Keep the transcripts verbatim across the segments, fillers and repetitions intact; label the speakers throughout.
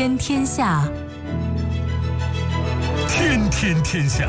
Speaker 1: 天天下，
Speaker 2: 天天天下。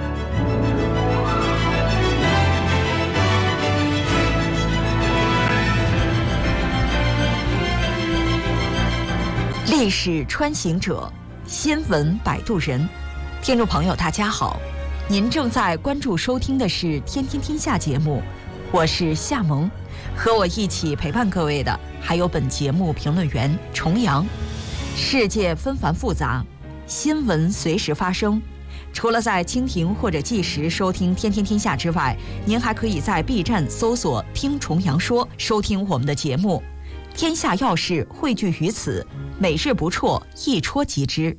Speaker 3: 历史穿行者，新闻摆渡人。听众朋友大家好，您正在关注收听的是天天天下节目，我是夏萌，和我一起陪伴各位的还有本节目评论员重阳。世界纷繁复杂，新闻随时发生，除了在蜻蜓或者计时收听天天天下之外，您还可以在 B 站搜索听重阳说收听我们的节目，天下要事汇聚于此，每日不辍，一戳即知。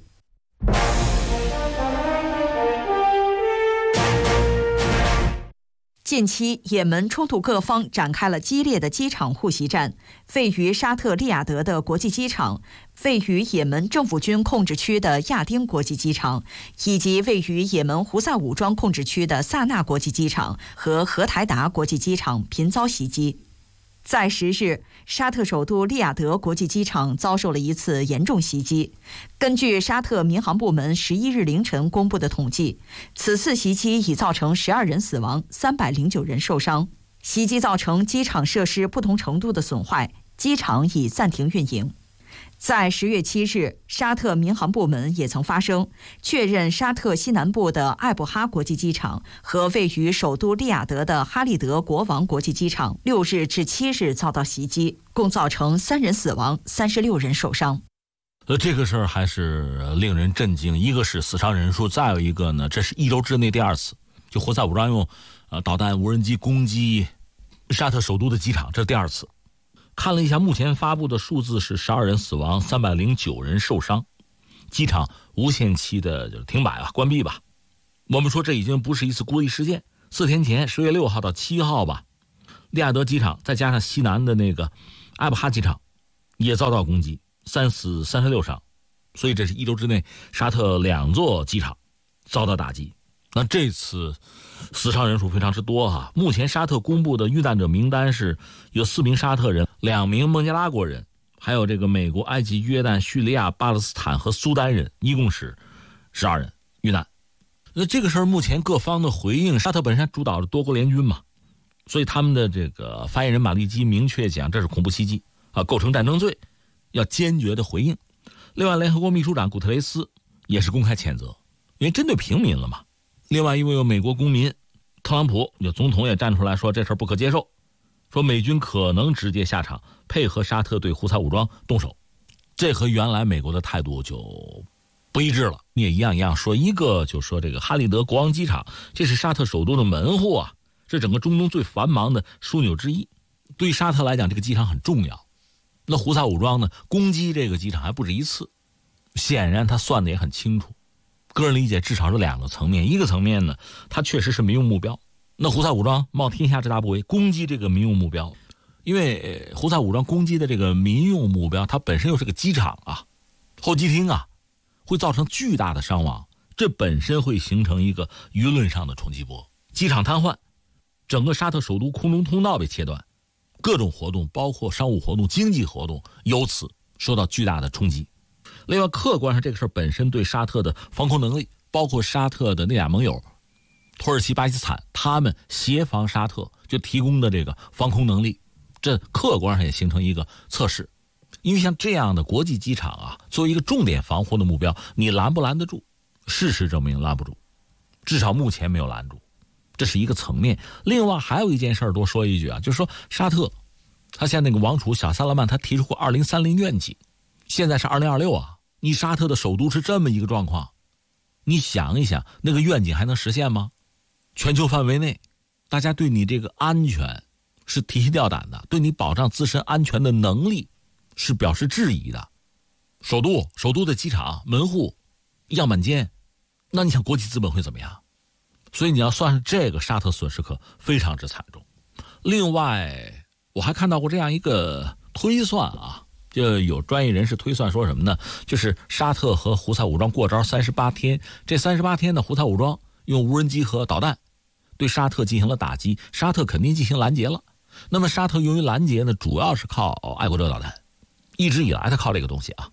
Speaker 3: 近期，也门冲突各方展开了激烈的机场互袭战。位于沙特利雅得的国际机场，位于也门政府军控制区的亚丁国际机场，以及位于也门胡塞武装控制区的萨那国际机场和荷台达国际机场频遭袭击。在十日，沙特首都利雅得国际机场遭受了一次严重袭击。根据沙特民航部门十一日凌晨公布的统计，此次袭击已造成十二人死亡，三百零九人受伤。袭击造成机场设施不同程度的损坏，机场已暂停运营。在十月七日，沙特民航部门也曾发声，确认沙特西南部的艾布哈国际机场和位于首都利雅得的哈利德国王国际机场六日至七日遭到袭击，共造成三人死亡，三十六人受伤。
Speaker 4: 呃，这个事儿还是令人震惊。一个是死伤人数，再有一个呢，这是一周之内第二次，就胡塞武装用呃导弹、无人机攻击沙特首都的机场，这是第二次。看了一下目前发布的数字是十二人死亡，三百零九人受伤，机场无限期的就是停摆吧，关闭吧。我们说这已经不是一次孤立事件。四天前十月六号到七号吧，利雅得机场再加上西南的那个艾布哈机场也遭到攻击，三死三十六伤，所以这是一周之内沙特两座机场遭到打击。那这次死伤人数非常之多哈、啊。目前沙特公布的遇难者名单是有四名沙特人，两名孟加拉国人，还有这个美国、埃及、约旦、叙利亚、巴勒斯坦和苏丹人，一共是十二人遇难。那这个事儿目前各方的回应，沙特本身主导了多国联军嘛，所以他们的这个发言人马利基明确讲这是恐怖袭击啊，构成战争罪，要坚决的回应。另外，联合国秘书长古特雷斯也是公开谴责，因为针对平民了嘛。另外一位美国公民特朗普有总统也站出来说这事儿不可接受，说美军可能直接下场配合沙特对胡塞武装动手，这和原来美国的态度就不一致了。你也一样一样说，一个就说这个哈利德国王机场，这是沙特首都的门户啊，是整个中东最繁忙的枢纽之一，对于沙特来讲这个机场很重要。那胡塞武装呢攻击这个机场还不止一次，显然他算的也很清楚。个人理解至少是两个层面，一个层面呢，它确实是民用目标。那胡塞武装冒天下之大不韪攻击这个民用目标，因为胡塞武装攻击的这个民用目标，它本身又是个机场啊、候机厅啊，会造成巨大的伤亡，这本身会形成一个舆论上的冲击波。机场瘫痪，整个沙特首都空中通道被切断，各种活动，包括商务活动、经济活动，由此受到巨大的冲击。另外，客观上这个事儿本身对沙特的防空能力，包括沙特的那俩盟友土耳其、巴基斯坦，他们协防沙特就提供的这个防空能力，这客观上也形成一个测试。因为像这样的国际机场啊，作为一个重点防护的目标，你拦不拦得住？事实证明拦不住，至少目前没有拦住，这是一个层面。另外还有一件事儿多说一句啊，就是说沙特他像那个王储小萨勒曼，他提出过二零三零愿景，现在是二零二六啊。你沙特的首都是这么一个状况，你想一想那个愿景还能实现吗？全球范围内大家对你这个安全是提心吊胆的，对你保障自身安全的能力是表示质疑的。首都首都的机场门户样板间，那你想国际资本会怎么样？所以你要算是这个沙特损失可非常之惨重。另外我还看到过这样一个推算啊，就有专业人士推算说什么呢？就是沙特和胡塞武装过招三十八天，这三十八天呢，胡塞武装用无人机和导弹对沙特进行了打击，沙特肯定进行拦截了。那么沙特用于拦截呢，主要是靠爱国者导弹，一直以来他靠这个东西啊。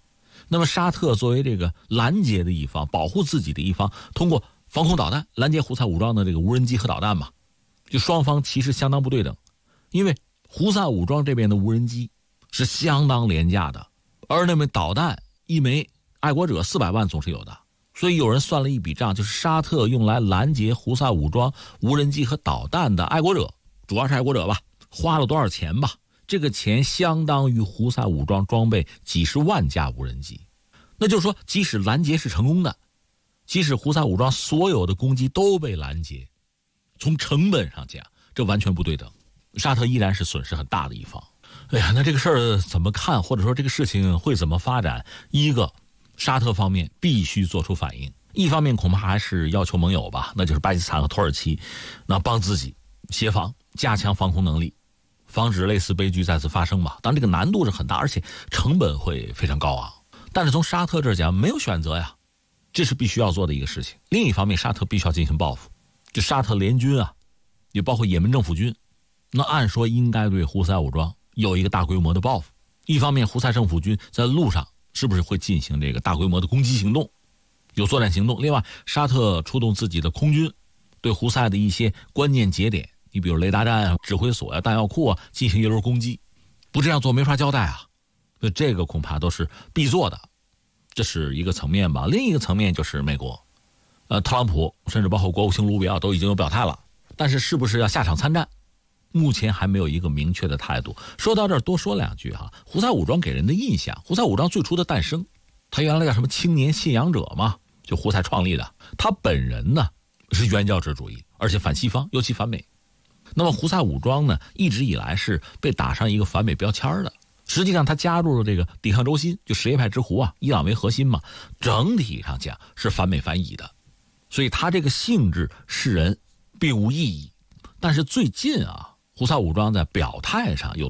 Speaker 4: 那么沙特作为这个拦截的一方，保护自己的一方，通过防空导弹拦截胡塞武装的这个无人机和导弹嘛，就双方其实相当不对等。因为胡塞武装这边的无人机是相当廉价的，而那枚导弹一枚爱国者四百万总是有的，所以有人算了一笔账，就是沙特用来拦截胡塞武装无人机和导弹的爱国者，主要是爱国者吧，花了多少钱吧？这个钱相当于胡塞武装装备几十万架无人机。那就是说，即使拦截是成功的，即使胡塞武装所有的攻击都被拦截，从成本上讲，这完全不对等，沙特依然是损失很大的一方。哎呀，那这个事儿怎么看，或者说这个事情会怎么发展？一个，沙特方面必须做出反应。一方面恐怕还是要求盟友吧，那就是巴基斯坦和土耳其，那帮自己协防，加强防空能力，防止类似悲剧再次发生吧。当然这个难度是很大，而且成本会非常高昂。但是从沙特这儿讲，没有选择呀，这是必须要做的一个事情。另一方面，沙特必须要进行报复，就沙特联军啊，也包括也门政府军，那按说应该对胡塞武装有一个大规模的报复。一方面，胡塞政府军在路上是不是会进行这个大规模的攻击行动，有作战行动？另外，沙特出动自己的空军，对胡塞的一些关键节点，你比如雷达站、指挥所啊、弹药库啊，进行一轮攻击。不这样做没法交代啊，所以这个恐怕都是必做的，这是一个层面吧。另一个层面就是美国，呃，特朗普甚至包括国务卿卢比奥都已经有表态了，但是是不是要下场参战，目前还没有一个明确的态度。说到这儿，多说两句哈。胡塞武装给人的印象，胡塞武装最初的诞生，他原来叫什么青年信仰者嘛，就胡塞创立的。他本人呢是原教旨主义，而且反西方，尤其反美。那么胡塞武装呢，一直以来是被打上一个反美标签的。实际上他加入了这个抵抗轴心，就什叶派之狐啊，伊朗为核心嘛，整体上讲是反美反以的，所以他这个性质世人并无异议。但是最近啊，胡塞武装在表态上有